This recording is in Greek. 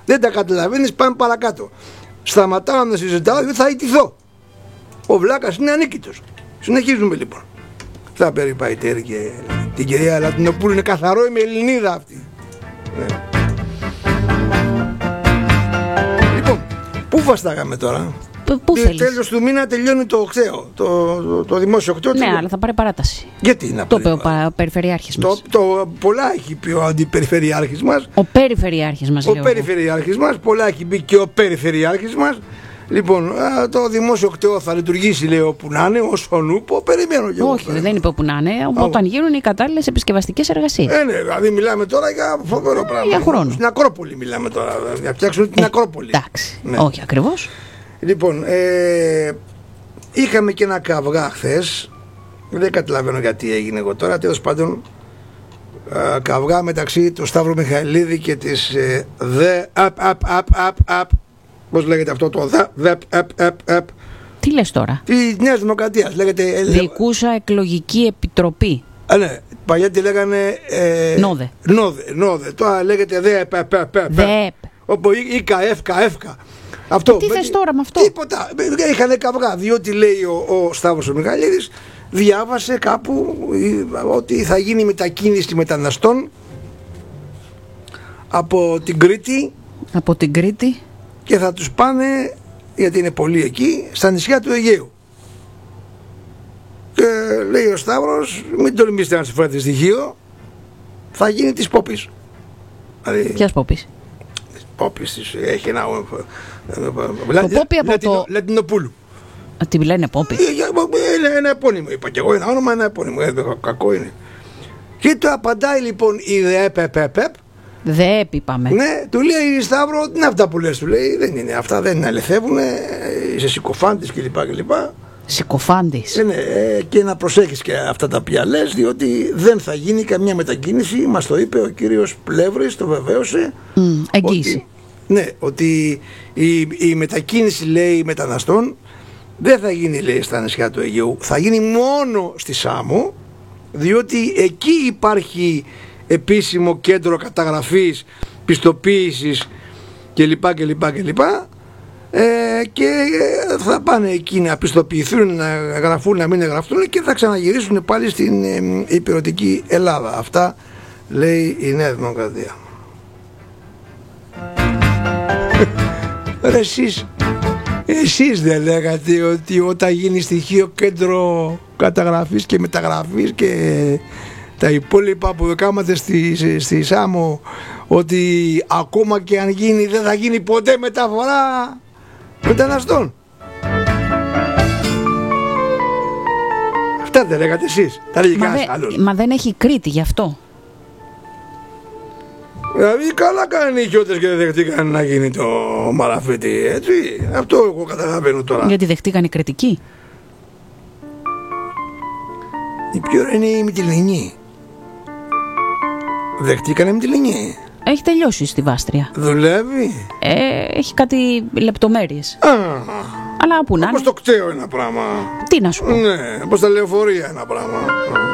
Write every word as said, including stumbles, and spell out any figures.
Δεν τα καταλαβαίνεις, πάμε παρακάτω. Σταματάω να συζητάω γιατί θα ιτηθώ. Ο βλάκας είναι ανίκητος. Συνεχίζουμε λοιπόν. Θα περιπαϊτέρει και την κυρία Λατινοπούλου, είναι καθαρό, είμαι Ελληνίδα αυτή. Ναι. Λοιπόν, πού βαστάγαμε τώρα? Πού θέλεις? Τέλος του μήνα τελειώνει το κτέο, το, το, το δημόσιο κτέο. Ναι, αλλά θα πάρει παράταση. Γιατί να το είπε ο πα, περιφερειάρχης μας. Το, το, πολλά έχει πει ο αντιπεριφερειάρχης μας. Ο περιφερειάρχης μας. Ο περιφερειάρχης μας, πολλά έχει πει και ο περιφερειάρχης μας. Λοιπόν, το δημόσιο κτέο θα λειτουργήσει, λέει, όπου να είναι, όσο νούπο, περιμένω κι εγώ. Όχι, δεν είπε όπου να είναι, όταν γίνουν οι κατάλληλες επισκευαστικές εργασίες. Ε, ναι, δηλαδή μιλάμε τώρα για φοβερό ε, πράγμα. Για χρόνο. Στην Ακρόπολη μιλάμε τώρα, για φτιάξουν την ε, Ακρόπολη. Εντάξει, ναι. Όχι ακριβώς. Λοιπόν, ε, είχαμε και ένα καυγά χθες, δεν καταλαβαίνω γιατί έγινε εγώ τώρα, τέλος πάντων, ε, καυγά μεταξύ του Σταύρου Μιχαηλίδη και της ε, ΔΕ, απ, απ, απ, απ, απ, πώς λέγεται αυτό το ΔΕ, ΔΕ, απ, απ, απ. Τι λες τώρα? Τη Νέας Δημοκρατίας, λέγεται. Διοικούσα Εκλογική Επιτροπή. Α, ναι, παλιά τη λέγανε ε, Νόδε. Νόδε, νόδε. Τώρα λέγεται ΔΕ, απ, απ, απ, ΔΕΠ. Όπου ΙΚΑ, ΕΦΚΑ, ΕΦΚΑ. Αυτό, τι θες τώρα με αυτό? Τίποτα. Είχαν καυγά, διότι λέει ο, ο Σταύρος ο Μιχαηλίδης διάβασε κάπου ότι θα γίνει μετακίνηση μεταναστών από την Κρήτη από την Κρήτη και θα τους πάνε, γιατί είναι πολλοί εκεί, στα νησιά του Αιγαίου. Και λέει ο Σταύρος, μην τολμήσετε να σας φέρετε στοιχείο, θα γίνει της Πόπης. Δηλαδή, ποιας Πόπης? Πόπης, έχει ένα το Πόπη από το Λατινοπούλου. Την λένε Πόπη. Είναι ένα επώνυμο, είπα και εγώ ένα όνομα, ένα επώνυμο, κακό είναι. Και του απαντάει λοιπόν η ΔΕΠ. ΔΕΠ είπαμε. Ναι, του λέει Σταύρο, τι είναι αυτά που λες, του λέει, δεν είναι αυτά, δεν αληθεύουν, είσαι συκοφάντης κλπ. Συκοφάντης. Ναι, και να προσέχεις και αυτά τα οποία λες, διότι δεν θα γίνει καμία μετακίνηση, μας το είπε ο κύριος Πλεύρης, το βεβαίωσε. Mm, εγγύηση. Ότι, ναι, ότι η, η μετακίνηση, λέει, μεταναστών δεν θα γίνει, λέει, στα νησιά του Αιγαίου, θα γίνει μόνο στη Σάμο, διότι εκεί υπάρχει επίσημο κέντρο καταγραφής, πιστοποίησης κλπ κλπ κλπ ε, και θα πάνε εκεί να πιστοποιηθούν, να γραφούν, να μην γραφτούν και θα ξαναγυρίσουν πάλι στην ε, υπηρετική Ελλάδα. Αυτά λέει η Νέα Δημοκρατία. Ρε εσείς, εσείς δεν λέγατε ότι όταν γίνει στοιχείο κέντρο καταγραφής και μεταγραφής και τα υπόλοιπα που κάνατε στη, στη Σάμο, ότι ακόμα και αν γίνει δεν θα γίνει ποτέ μεταφορά μεταναστών? Αυτά δεν λέγατε εσείς? Τα λέγει κανένας άλλος? Μα δεν έχει Κρήτη γι' αυτό. Δηλαδή καλά κάνανε οι χιώτες και δεν δεχτήκαν να γίνει το μαραφίτι, έτσι. Αυτό εγώ καταλαβαίνω τώρα. Γιατί δεχτήκαν οι Κρητικοί. Η πιο ωραία είναι η Μυτιληνή. Δεχτήκανε Μυτιληνή. Έχει τελειώσει στη Βάστρια. Δουλεύει. Ε, έχει κάτι λεπτομέρειες. Α, αλλά πού να είναι. όπως το κτέο ένα πράγμα. Τι να σου πω. Ναι, όπως τα λεωφορεία ένα πράγμα.